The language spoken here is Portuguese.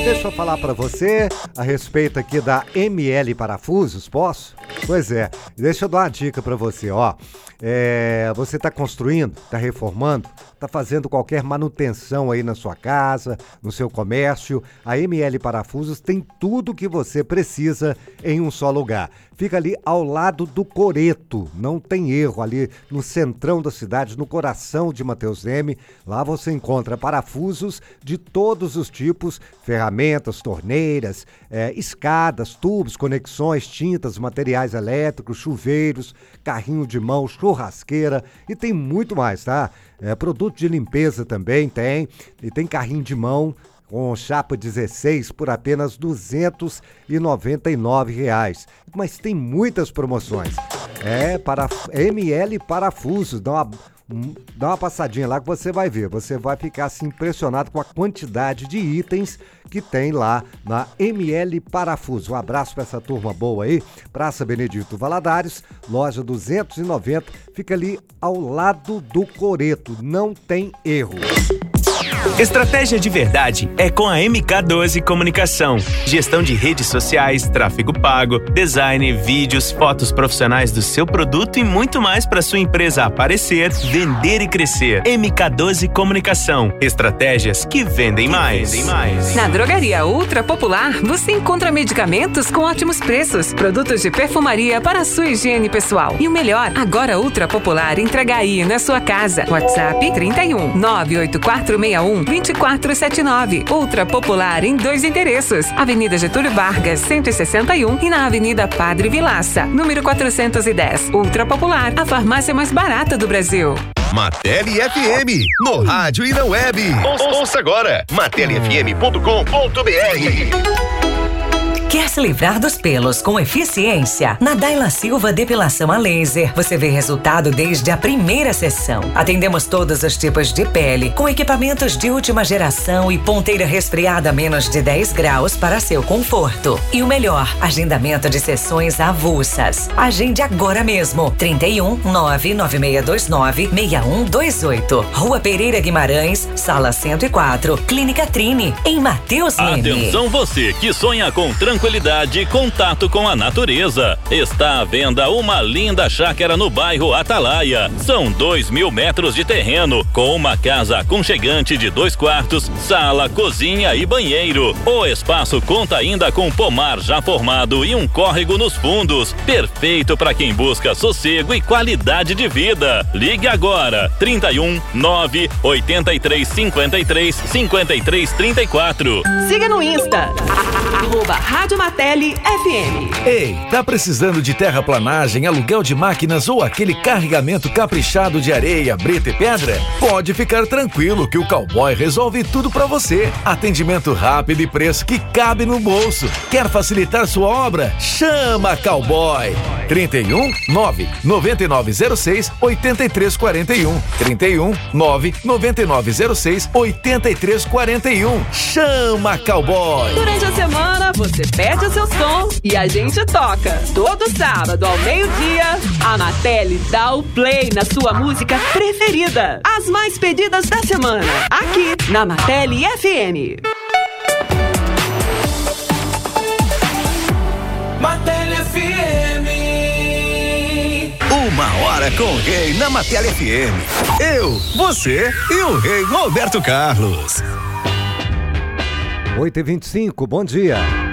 Deixa eu falar para você a respeito aqui da ML Parafusos, posso? Pois é, deixa eu dar uma dica para você, ó. Você está construindo, está reformando, está fazendo qualquer manutenção aí na sua casa, no seu comércio, a ML Parafusos tem tudo que você precisa em um só lugar. Fica ali ao lado do Coreto, não tem erro, ali no centrão da cidade, no coração de Mateus Leme. Lá você encontra parafusos de todos os tipos, ferramentas, torneiras, escadas, tubos, conexões, tintas, materiais elétricos, chuveiros, carrinho de mão, churrasqueira e tem muito mais, tá? Produto de limpeza também tem, e tem carrinho de mão com chapa 16 por apenas R$ 299. Mas tem muitas promoções. Para ML Parafusos, dá uma passadinha lá que você vai ver. Você vai ficar assim, impressionado com a quantidade de itens que tem lá na ML Parafusos. Um abraço para essa turma boa aí. Praça Benedito Valadares, loja 290, fica ali ao lado do Coreto. Não tem erro. Estratégia de verdade é com a MK12 Comunicação. Gestão de redes sociais, tráfego pago, design, vídeos, fotos profissionais do seu produto e muito mais para sua empresa aparecer, vender e crescer. MK12 Comunicação. Estratégias que vendem mais. Na Drogaria Ultra Popular, você encontra medicamentos com ótimos preços, produtos de perfumaria para a sua higiene pessoal. E o melhor, agora Ultra Popular entrega aí na sua casa. WhatsApp 31 98461 2479. Ultra Popular em 2 endereços. Avenida Getúlio Vargas, 161 e na Avenida Padre Vilaça, número 410. Ultra Popular, a farmácia mais barata do Brasil. Mateli FM, no rádio e na web. Ouça agora, matelifm.com.br. Quer se livrar dos pelos com eficiência? Na Daila Silva Depilação a Laser, você vê resultado desde a primeira sessão. Atendemos todos os tipos de pele, com equipamentos de última geração e ponteira resfriada a menos de 10 graus para seu conforto. E o melhor, agendamento de sessões avulsas. Agende agora mesmo. 31 99629 6128. Rua Pereira Guimarães, Sala 104, Clínica Trine, em Mateus Leme. Atenção você que sonha com tranquilidade e contato com a natureza. Está à venda uma linda chácara no bairro Atalaia. São 2.000 metros de terreno, com uma casa aconchegante de 2 quartos, sala, cozinha e banheiro. O espaço conta ainda com pomar já formado e um córrego nos fundos. Perfeito para quem busca sossego e qualidade de vida. Ligue agora, 31 9 83 53 53 34. Siga no Insta, @Rádio Mateli FM. Ei, tá precisando de terraplanagem, aluguel de máquinas ou aquele carregamento caprichado de areia, brita e pedra? Pode ficar tranquilo que o Cowboy resolve tudo pra você. Atendimento rápido e preço que cabe no bolso. Quer facilitar sua obra? Chama Cowboy. 31 9 9906 8341. 31 9 9906 8341. Chama Cowboy. Durante a semana, você pede o seu som e a gente toca. Todo sábado ao meio-dia, a Mateli dá o play na sua música preferida. As mais pedidas da semana, aqui na Mateli FM. Mateli FM. 1 hora com o Rei na Mateli FM. Eu, você e o Rei Roberto Carlos. 8h25, bom dia.